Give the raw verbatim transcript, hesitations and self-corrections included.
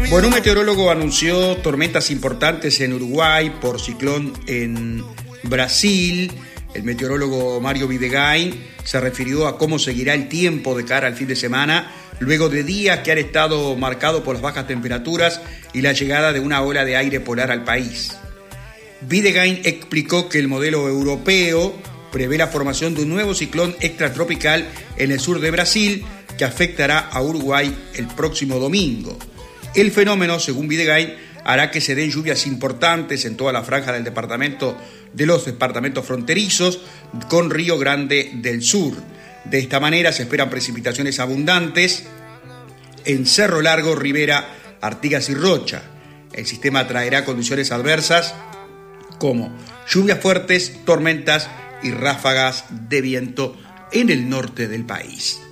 Bueno, un meteorólogo anunció tormentas importantes en Uruguay por ciclón en Brasil. El meteorólogo Mario Videgain se refirió a cómo seguirá el tiempo de cara al fin de semana, luego de días que han estado marcados por las bajas temperaturas y la llegada de una ola de aire polar al país. Videgain explicó que el modelo europeo prevé la formación de un nuevo ciclón extratropical en el sur de Brasil que afectará a Uruguay el próximo domingo. El fenómeno, según Videgain, hará que se den lluvias importantes en toda la franja del departamento de los departamentos fronterizos con Río Grande del Sur. De esta manera se esperan precipitaciones abundantes en Cerro Largo, Rivera, Artigas y Rocha. El sistema traerá condiciones adversas como lluvias fuertes, tormentas y ráfagas de viento en el norte del país.